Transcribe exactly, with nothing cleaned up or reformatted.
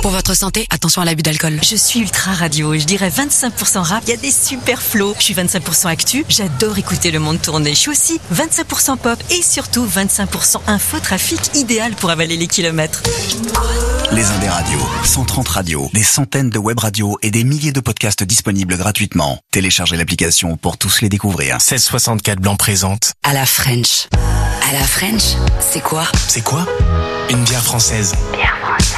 Pour votre santé, attention à l'abus d'alcool. Je suis ultra radio et je dirais vingt-cinq pour cent rap. Il y a des super flows. Je suis vingt-cinq pour cent actu. J'adore écouter le monde tourner. Je suis aussi vingt-cinq pour cent pop et surtout vingt-cinq pour cent infotrafic, idéal pour avaler les kilomètres. Les Indes radios, cent trente radios, des centaines de web radios et des milliers de podcasts disponibles gratuitement. Téléchargez l'application pour tous les découvrir. seize soixante-quatre Blanc présente. À la French. À la French, c'est quoi? C'est quoi? Une bière française. Bière française.